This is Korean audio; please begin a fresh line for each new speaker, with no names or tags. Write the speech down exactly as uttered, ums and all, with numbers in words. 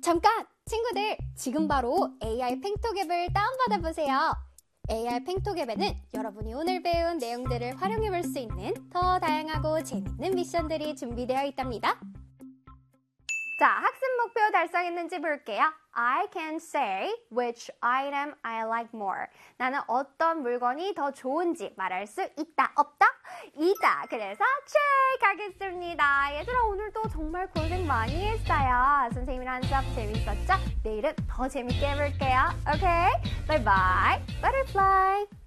잠깐! 친구들, 지금 바로 에이아이 팽톡 앱을 다운받아 보세요. 에이아이 팽톡 앱에는 여러분이 오늘 배운 내용들을 활용해 볼 수 있는 더 다양하고 재밌는 미션들이 준비되어 있답니다. 자, 학습 목표 달성했는지 볼게요. I can say which item I like more. 나는 어떤 물건이 더 좋은지 말할 수 있다, 없다? 있다. 그래서 check 하겠습니다. 얘들아, 오늘도 정말 고생 많이 했어요. 선생님이랑 수업 재밌었죠? 내일은 더 재밌게 해볼게요. 오케이? 바이바이. Butterfly.